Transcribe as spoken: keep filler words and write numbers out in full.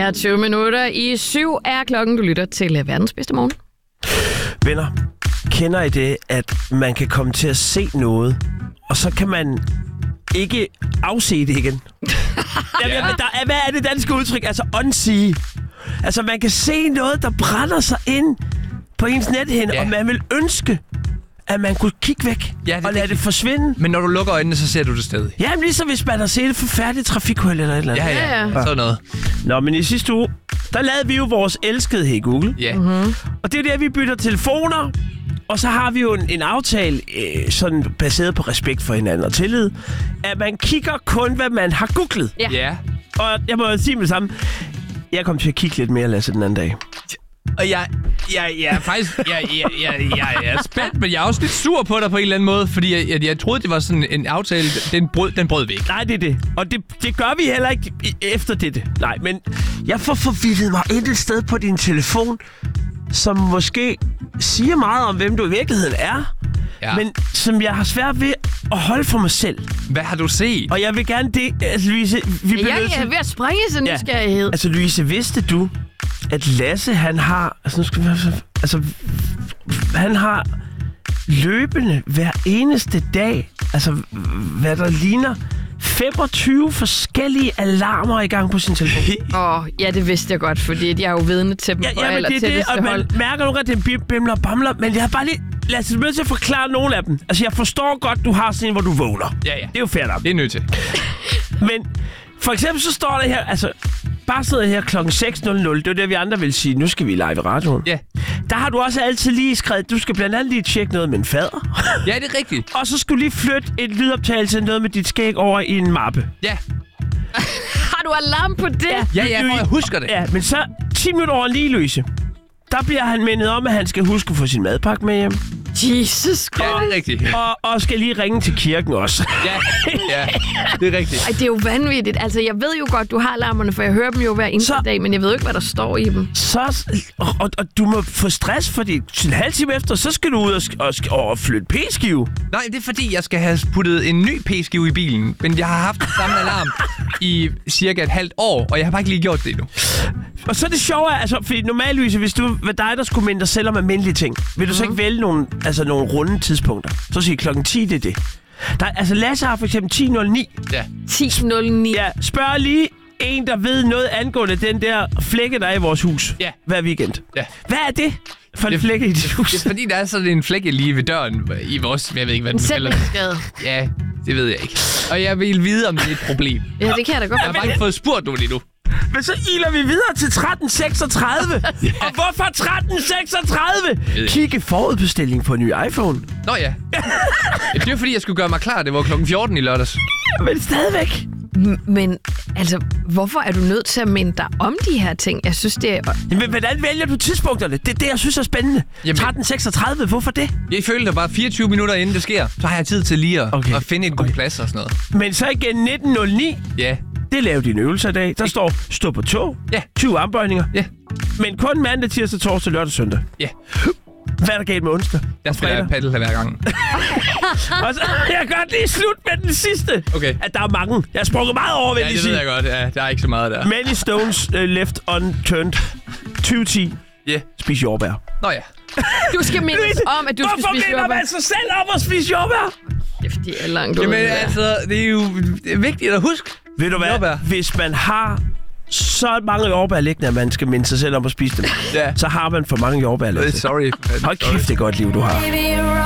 er tyve minutter i syv er klokken. Du lytter til verdens bedste morgen. Venner, kender I det, at man kan komme til at se noget, og så kan man ikke afse det igen? Jamen, ja. der er, hvad er det danske udtryk? Altså, unsee. Altså, man kan se noget, der brænder sig ind på ens nethinde, ja. Og man vil ønske, at man kunne kigge væk ja, det, og lade det, det forsvinde. Men når du lukker øjnene, så ser du det stadig. Ja, men ligesom hvis man har set et forfærdeligt trafikhul eller et eller andet. Ja, ja, ja. Sådan noget. Nå, men i sidste uge, der lavede vi jo vores elskede Hey Google. Ja. Mm-hmm. Og det er der, vi bytter telefoner. Og så har vi jo en, en aftale, øh, sådan baseret på respekt for hinanden og tillid, at man kigger kun, hvad man har googlet. Ja. Ja. Og jeg må sige med det samme, jeg kom til at kigge lidt mere, Lasse, den anden dag. Og jeg, jeg, jeg er faktisk jeg, jeg, jeg, jeg er spændt, men jeg er også lidt sur på dig på en eller anden måde, fordi jeg, jeg, jeg troede, det var sådan en aftale, den brød, den brød vi ikke. Nej, det er det. Og det, det gør vi heller ikke efter dette. Nej, men jeg får forvildet mig et sted på din telefon, som måske siger meget om, hvem du i virkeligheden er, ja. Men som jeg har svært ved at holde for mig selv. Hvad har du set? Og jeg vil gerne det... Altså, Louise, vi ja, jeg er ved at springe så nysgerrighed. Ja. Altså, Louise, vidste du, at Lasse, han har... Altså, nu skal vi... Altså, han har løbende hver eneste dag, altså, hvad der ligner femogtyve forskellige alarmer i gang på sin telefon. Åh, oh, ja, det vidste jeg godt, fordi jeg er jo vidne til dem ja, på ja, aller det er det, og man hold. mærker nogle gange, at det bimler og bamler, men jeg har bare lige... Lad os nødt til at forklare nogle af dem. Altså, jeg forstår godt, du har sådan en, hvor du vågner. Ja, ja. Det er jo fair nok. Det er nødt til. Men for eksempel så står der her, altså, bare sidder her klokken seks nul nul. Det er det, vi andre vil sige. Nu skal vi live i radioen. Ja. Der har du også altid lige skrevet, du skal blandt andet lige tjekke noget med en fader. Ja, det er rigtigt. Og så skulle du lige flytte et lydoptagelse noget med dit skæg over i en mappe. Ja. Har du alarm på det? Ja, ja, ja, for jeg husker det. Ja, men så ti minutter over lige, Louise. Der bliver han mindet om, at han skal huske at få sin madpakke med hjem. Jesus Christ. Ja, det er rigtigt. Og, og skal lige ringe til kirken også. Ja, ja, det er rigtigt. Ej, det er jo vanvittigt. Altså, jeg ved jo godt, du har alarmerne, for jeg hører dem jo hver eneste så, dag, men jeg ved jo ikke, hvad der står i dem. Så, og, og, og du må få stress, fordi en halv time efter, så skal du ud og, og, og flytte p-skive. Nej, det er fordi, jeg skal have puttet en ny p-skive i bilen, men jeg har haft den samme alarm i cirka et halvt år, og jeg har bare ikke lige gjort det endnu. Og så er det sjove, altså, fordi normalt, Louise, hvis du var dig, der skulle minde dig selv om almindelige ting, vil du mm. så ikke vælge nogle, altså, nogle runde tidspunkter? Så siger klokken ti, det er det. Der, altså, Lasse har for eksempel ti nul ni. Ja. ti nul ni. Ja, spørg lige en, der ved noget angående den der flække, der er i vores hus. Ja. Hver weekend. Ja. Hvad er det for en flække i dit hus? Det er fordi, der er sådan en flække lige ved døren i vores... Jeg ved ikke, hvad den kalder det. Ja, det ved jeg ikke. Og jeg vil vide, om det er et problem. Ja, det kan jeg da godt. Jeg har bare ikke fået spurgt nogen endnu. Men så iler vi videre til tretten seksogtredive. Ja. Og hvorfor tretten seksogtredive? Kigge forudbestilling på en ny iPhone. Nå ja. Det er fordi, jeg skulle gøre mig klar. Det var klokken fjorten i lørdags. Men stadigvæk. Men altså, hvorfor er du nødt til at minde dig om de her ting? Jeg synes, det er... Men hvordan vælger du tidspunkterne? Det er det, jeg synes er spændende. Jamen, tretten seksogtredive, hvorfor det? Jeg føler, der bare fireogtyve minutter inden det sker, så har jeg tid til lige at, okay. at finde en god okay. plads og sådan noget. Men så igen nitten nul ni. Ja. Det laver dine øvelser i dag. Der står stå på tog. Ja. tyve armbøjninger. Ja. Men kun mandag, tirsdag, torsdag, lørdag, søndag. Ja. Hvad er der galt med onsdag? Der skal jeg paddle hver gang. Og så jeg kan godt lige slut med den sidste. Okay. At der er mange. Jeg har sprunget meget over, vil ja, jeg sige. Ja, det ved jeg godt. Ja, der er ikke så meget der. Many stones uh, left unturned. tyve ti. Ja. Yeah. Spis jordbær. Nå ja. Du skal mindes om, at du skal spise jordbær. Hvorfor minder man sig selv om at spise jordbær? Det er fordi, jeg er langt ud. Jamen altså, det er jo det er vigtigt at huske. Ved du hvad? Jordbær. Hvis man har så mange jordbær liggende, at man skal minde sig selv om at spise dem, ja. Så har man for mange jordbær. Sorry. Hold kæft, det er godt liv, du har.